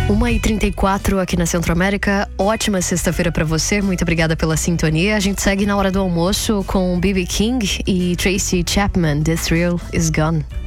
1h34 aqui na Centro América. Ótima sexta-feira pra você, muito obrigada pela sintonia. A gente segue na hora do almoço com B.B. King e Tracy Chapman, The Thrill Is Gone.